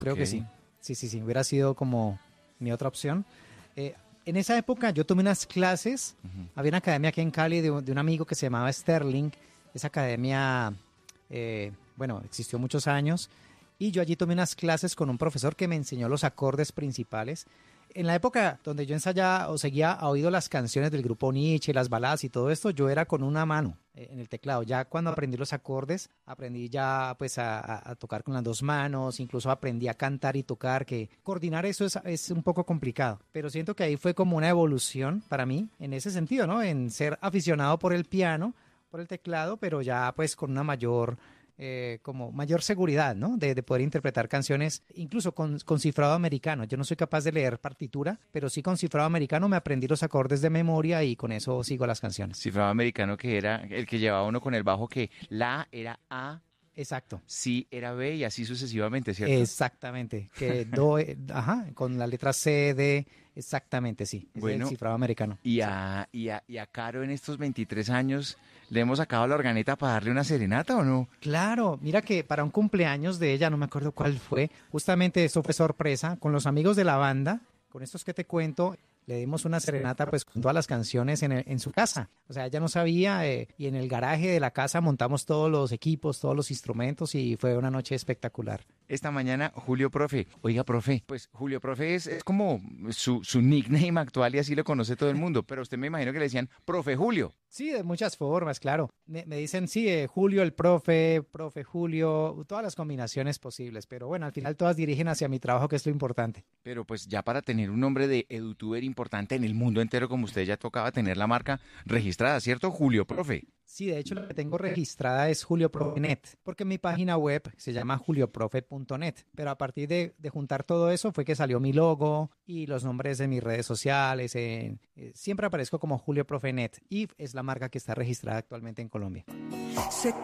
Creo que sí. Sí, hubiera sido como mi otra opción. En esa época yo tomé unas clases, había una academia aquí en Cali de un amigo que se llamaba Sterling. Esa academia, existió muchos años y yo allí tomé unas clases con un profesor que me enseñó los acordes principales. En la época donde yo ensayaba o seguía a oído las canciones del grupo Nietzsche, las baladas y todo esto, yo era con una mano en el teclado. Ya cuando aprendí los acordes, aprendí ya pues a tocar con las dos manos, incluso aprendí a cantar y tocar, que coordinar eso es un poco complicado. Pero siento que ahí fue como una evolución para mí en ese sentido, ¿no? En ser aficionado por el piano, por el teclado, pero ya pues con una como mayor seguridad, ¿no? De poder interpretar canciones, incluso con cifrado americano. Yo no soy capaz de leer partitura, pero sí con cifrado americano me aprendí los acordes de memoria y con eso sigo las canciones. Cifrado americano, que era el que llevaba uno con el bajo, que la era A, Exacto. si era B y así sucesivamente, ¿cierto? Exactamente. Que do, con la letra C, D, exactamente, sí. Es el cifrado americano. Y a Caro en estos 23 años, ¿le hemos sacado la organeta para darle una serenata o no? Claro, mira que para un cumpleaños de ella, no me acuerdo cuál fue, justamente eso fue sorpresa, con los amigos de la banda, con estos que te cuento, le dimos una serenata pues con todas las canciones en su casa. O sea, ella no sabía y en el garaje de la casa montamos todos los equipos, todos los instrumentos y fue una noche espectacular. Esta mañana, Julio Profe. Oiga, profe, pues Julio Profe es como su nickname actual y así lo conoce todo el mundo, pero usted me imagino que le decían Profe Julio. Sí, de muchas formas, claro. Me dicen, sí, Julio el profe Julio, todas las combinaciones posibles, pero bueno, al final todas dirigen hacia mi trabajo, que es lo importante. Pero pues ya para tener un nombre de edutuber importante en el mundo entero como usted, ya tocaba tener la marca registrada, ¿cierto, Julio Profe? Sí, de hecho la que tengo registrada es JulioProfe.net, porque mi página web se llama julioprofe.net, pero a partir de juntar todo eso fue que salió mi logo y los nombres de mis redes sociales. Siempre aparezco como JulioProfe.net y es la marca que está registrada actualmente en Colombia.